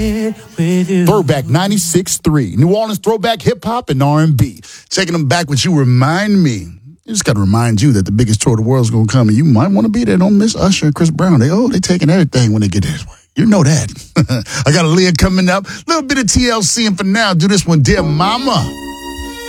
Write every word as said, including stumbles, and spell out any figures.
Throwback ninety-six point three. New Orleans throwback hip-hop and R and B. Taking them back with You Remind Me. You just got to remind you that the biggest tour of the world is going to come, and you might want to be there. Don't miss Usher and Chris Brown. They, oh, they taking everything when they get this way. You know that. I got Aaliyah coming up. A little bit of T L C, and for now, do this one, Dear Mama.